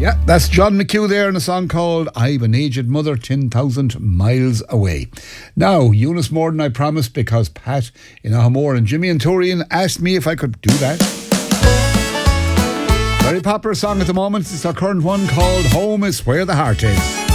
Yeah, that's John McHugh there in a song called I've an Aged Mother 10,000 Miles Away. Now, Eunice Morden, I promised, because Pat in Ahamore and Jimmy and Torian asked me if I could do that. Very popular song at the moment. It's our current one called Home is Where the Heart Is.